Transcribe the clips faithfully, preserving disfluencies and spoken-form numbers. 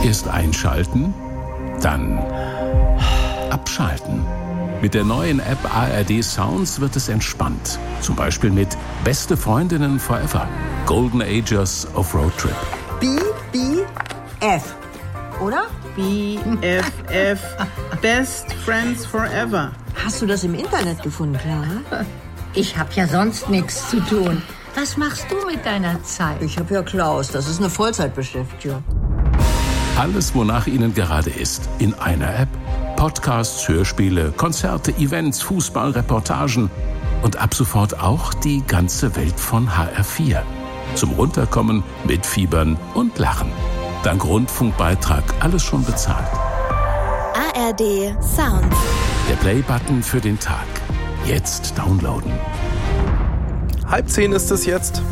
Erst einschalten, dann abschalten. Mit der neuen App A R D Sounds wird es entspannt. Zum Beispiel mit Beste Freundinnen Forever. Golden Ages of Road Trip. B, B, F, oder? B F F. Best Friends Forever. Hast du das im Internet gefunden, Clara? Ich hab ja sonst nichts zu tun. Was machst du mit deiner Zeit? Ich hab ja Klaus, das ist eine Vollzeitbeschäftigung. Alles, wonach Ihnen gerade ist, in einer App. Podcasts, Hörspiele, Konzerte, Events, Fußball, Reportagen und ab sofort auch die ganze Welt von H R vier. Zum Runterkommen, Mitfiebern und Lachen. Dank Rundfunkbeitrag alles schon bezahlt. A R D Sounds. Der Play-Button für den Tag. Jetzt downloaden. Halb zehn ist es jetzt.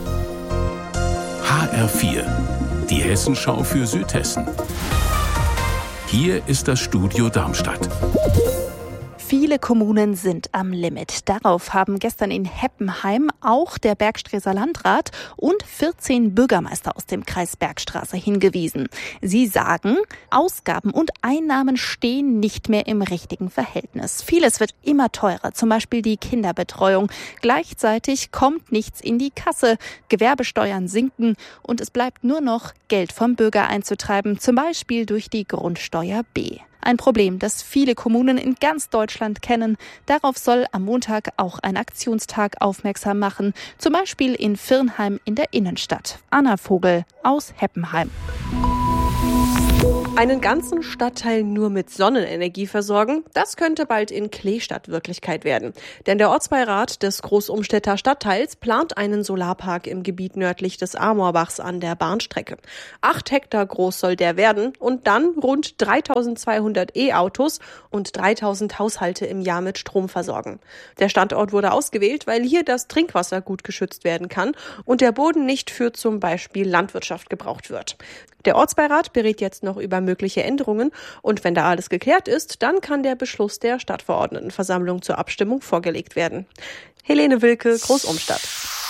H R vier. Die Hessenschau für Südhessen. Hier ist das Studio Darmstadt. Viele Kommunen sind am Limit. Darauf haben gestern in Heppenheim auch der Bergstreßer Landrat und vierzehn Bürgermeister aus dem Kreis Bergstraße hingewiesen. Sie sagen, Ausgaben und Einnahmen stehen nicht mehr im richtigen Verhältnis. Vieles wird immer teurer, zum Beispiel die Kinderbetreuung. Gleichzeitig kommt nichts in die Kasse. Gewerbesteuern sinken und es bleibt nur noch Geld vom Bürger einzutreiben, zum Beispiel durch die Grundsteuer B. Ein Problem, das viele Kommunen in ganz Deutschland kennen. Darauf soll am Montag auch ein Aktionstag aufmerksam machen. Zum Beispiel in Virnheim in der Innenstadt. Anna Vogel aus Heppenheim. Einen ganzen Stadtteil nur mit Sonnenenergie versorgen, das könnte bald in Kleestadt Wirklichkeit werden. Denn der Ortsbeirat des Großumstädter Stadtteils plant einen Solarpark im Gebiet nördlich des Amorbachs an der Bahnstrecke. Acht Hektar groß soll der werden und dann rund dreitausendzweihundert E-Autos und dreitausend Haushalte im Jahr mit Strom versorgen. Der Standort wurde ausgewählt, weil hier das Trinkwasser gut geschützt werden kann und der Boden nicht für zum Beispiel Landwirtschaft gebraucht wird. Der Ortsbeirat berät jetzt noch über mögliche Änderungen und wenn da alles geklärt ist, dann kann der Beschluss der Stadtverordnetenversammlung zur Abstimmung vorgelegt werden. Helene Wilke, Großumstadt.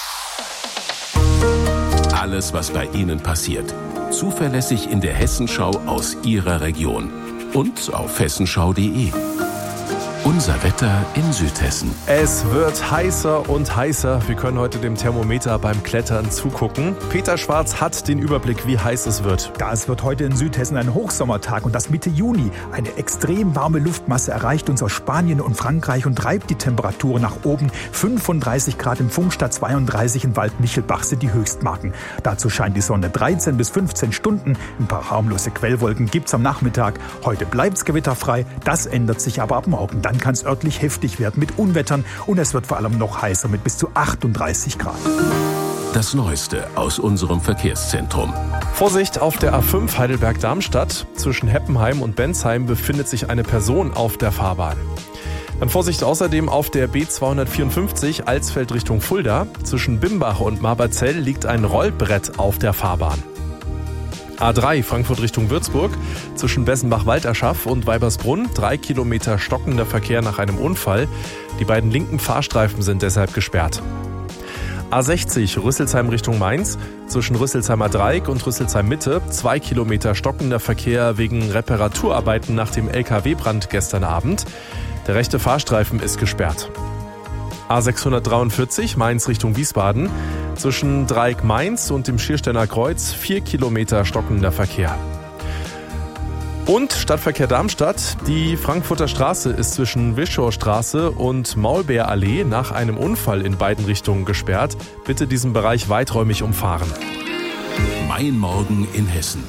Alles, was bei Ihnen passiert. Zuverlässig in der Hessenschau aus Ihrer Region. Und auf hessenschau punkt de. Unser Wetter in Südhessen. Es wird heißer und heißer. Wir können heute dem Thermometer beim Klettern zugucken. Peter Schwarz hat den Überblick, wie heiß es wird. Ja, es wird heute in Südhessen ein Hochsommertag und das Mitte Juni. Eine extrem warme Luftmasse erreicht uns aus Spanien und Frankreich und treibt die Temperatur nach oben. fünfunddreißig Grad im Funkstadt, zweiunddreißig in Waldmichelbach sind die Höchstmarken. Dazu scheint die Sonne dreizehn bis fünfzehn Stunden. Ein paar harmlose Quellwolken gibt's am Nachmittag. Heute bleibt's gewitterfrei. Das ändert sich aber ab morgen. Dann kann es örtlich heftig werden mit Unwettern und es wird vor allem noch heißer mit bis zu achtunddreißig Grad. Das Neueste aus unserem Verkehrszentrum. Vorsicht auf der A fünf Heidelberg-Darmstadt. Zwischen Heppenheim und Bensheim befindet sich eine Person auf der Fahrbahn. Dann Vorsicht außerdem auf der B zweihundertvierundfünfzig Alsfeld Richtung Fulda. Zwischen Bimbach und Marberzell liegt ein Rollbrett auf der Fahrbahn. A drei Frankfurt Richtung Würzburg, zwischen Bessenbach-Walterschaff und Weibersbrunn, drei Kilometer stockender Verkehr nach einem Unfall. Die beiden linken Fahrstreifen sind deshalb gesperrt. A sechzig Rüsselsheim Richtung Mainz, zwischen Rüsselsheimer Dreieck und Rüsselsheim Mitte, zwei Kilometer stockender Verkehr wegen Reparaturarbeiten nach dem L K W-Brand gestern Abend. Der rechte Fahrstreifen ist gesperrt. A sechshundertdreiundvierzig Mainz Richtung Wiesbaden, zwischen Dreieck Mainz und dem Schiersteiner Kreuz vier Kilometer stockender Verkehr. Und Stadtverkehr Darmstadt, die Frankfurter Straße ist zwischen Wischorstraße und Maulbeerallee nach einem Unfall in beiden Richtungen gesperrt. Bitte diesen Bereich weiträumig umfahren. Mein Morgen in Hessen.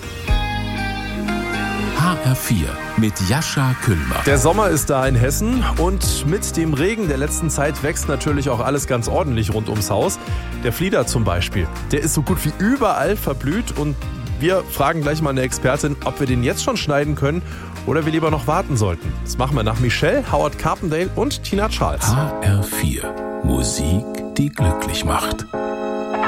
H R vier mit Jascha Kühlmach. Der Sommer ist da in Hessen und mit dem Regen der letzten Zeit wächst natürlich auch alles ganz ordentlich rund ums Haus. Der Flieder zum Beispiel, der ist so gut wie überall verblüht und wir fragen gleich mal eine Expertin, ob wir den jetzt schon schneiden können oder wir lieber noch warten sollten. Das machen wir nach Michelle, Howard Carpendale und Tina Charles. H R vier. Musik, die glücklich macht.